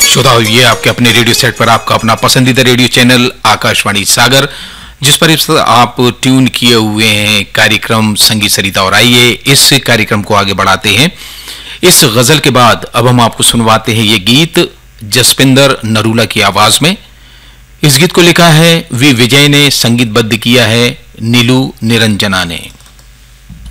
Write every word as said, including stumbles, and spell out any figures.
श्रोताओ, ये आपके अपने रेडियो सेट पर आपका अपना पसंदीदा रेडियो चैनल आकाशवाणी सागर, जिस पर इस आप ट्यून किए हुए हैं कार्यक्रम संगीत सरिता। और आइए इस कार्यक्रम को आगे बढ़ाते हैं। इस गजल के बाद अब हम आपको सुनवाते हैं ये गीत जसपिंदर नरूला की आवाज में। इस गीत को लिखा है वी विजय ने, संगीतबद्ध किया है नीलू निरंजना ने।